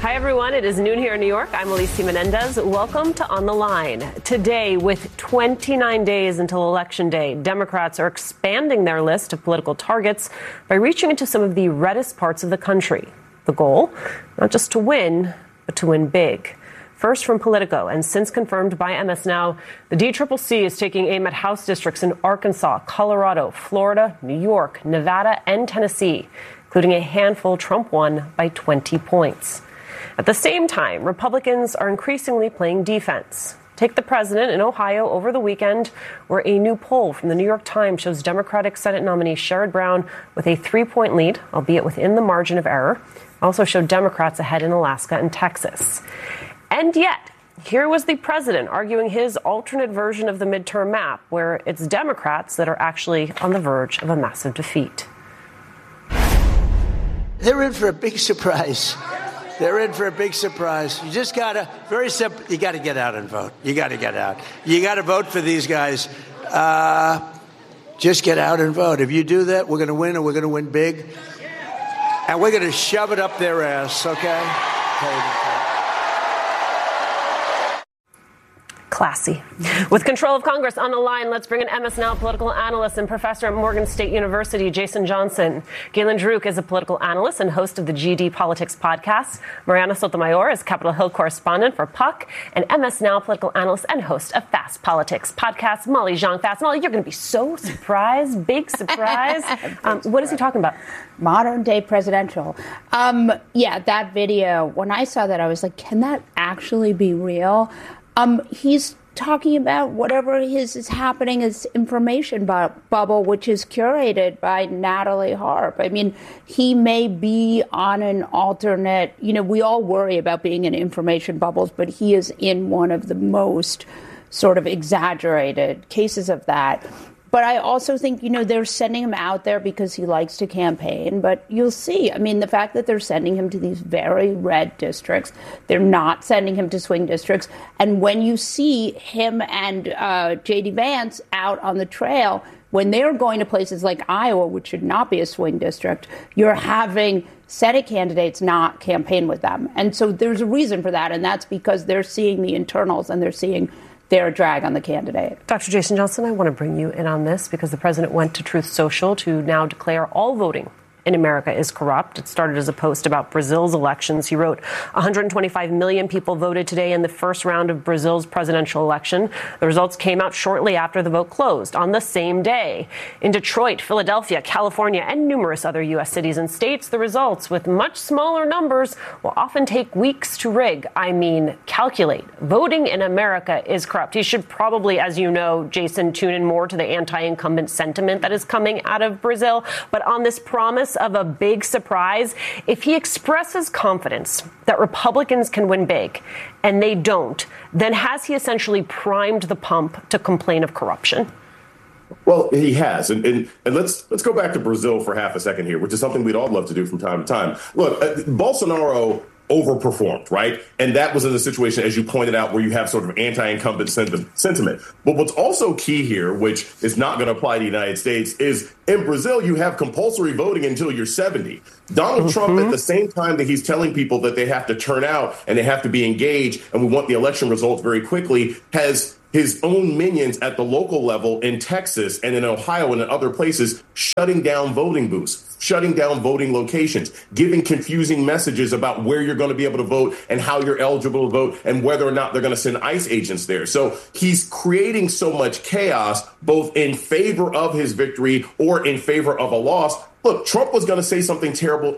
Hi, everyone. It is noon here in New York. I'm Alicia Menendez. Welcome to On the Line. Today, with 29 days until Election Day, Democrats are expanding their list of political targets by reaching into some of the reddest parts of the country. The goal, not just to win, but to win big. First from Politico, and since confirmed by MS Now, the DCCC is taking aim at House districts in Arkansas, Colorado, Florida, New York, Nevada, and Tennessee, including a handful Trump won by 20 points. At the same time, Republicans are increasingly playing defense. Take the president in Ohio over the weekend, where a new poll from the New York Times shows Democratic Senate nominee Sherrod Brown with a 3-point lead, albeit within the margin of error. Also showed Democrats ahead in Alaska and Texas. And yet, here was the president arguing his alternate version of the midterm map, where it's Democrats that are actually on the verge of a massive defeat. They're in for a big surprise. They're in for a big surprise. You just gotta, very simple, you gotta get out and vote. You gotta get out. You gotta vote for these guys. Just get out and vote. If you do that, we're gonna win, and we're gonna win big. And we're gonna shove it up their ass, okay? Classy. With control of Congress on the line, let's bring in MS Now political analyst and professor at Morgan State University, Jason Johnson. Galen Druk is a political analyst and host of the GD Politics podcast. Mariana Sotomayor is Capitol Hill correspondent for Puck and MS Now political analyst and host of Fast Politics podcast. Molly Zhang Fast. Molly, you're going to be so surprised. Big surprise. What is he talking about? Modern day presidential. Yeah, that video, when I saw that, I was like, can that actually be real? He's talking about whatever is happening as information bubble, which is curated by Natalie Harp. I mean, he may be on an alternate, we all worry about being in information bubbles, but he is in one of the most sort of exaggerated cases of that. But I also think, they're sending him out there because he likes to campaign. But you'll see, the fact that they're sending him to these very red districts, they're not sending him to swing districts. And when you see him and J.D. Vance out on the trail, when they're going to places like Iowa, which should not be a swing district, you're having Senate candidates not campaign with them. And so there's a reason for that. And that's because they're seeing the internals and they're seeing their drag on the candidate. Dr. Jason Johnson, I want to bring you in on this because the president went to Truth Social to now declare all voting in America is corrupt. It started as a post about Brazil's elections. He wrote, 125 million people voted today in the first round of Brazil's presidential election. The results came out shortly after the vote closed on the same day. In Detroit, Philadelphia, California, and numerous other U.S. cities and states, the results, with much smaller numbers, will often take weeks to rig. Calculate. Voting in America is corrupt. He should probably, as you know, Jason, tune in more to the anti-incumbent sentiment that is coming out of Brazil. But on this promise of a big surprise, if he expresses confidence that Republicans can win big and they don't, then has he essentially primed the pump to complain of corruption? Well, he has. And let's go back to Brazil for half a second here, which is something we'd all love to do from time to time. Look, Bolsonaro overperformed, right? And that was in a situation, as you pointed out, where you have sort of anti-incumbent sentiment. But what's also key here, which is not going to apply to the United States, is in Brazil, you have compulsory voting until you're 70. Donald Trump, at the same time that he's telling people that they have to turn out and they have to be engaged and we want the election results very quickly, has his own minions at the local level in Texas and in Ohio and in other places shutting down voting booths, shutting down voting locations, giving confusing messages about where you're going to be able to vote and how you're eligible to vote and whether or not they're going to send ICE agents there. So he's creating so much chaos, both in favor of his victory or in favor of a loss. Look, Trump was going to say something terrible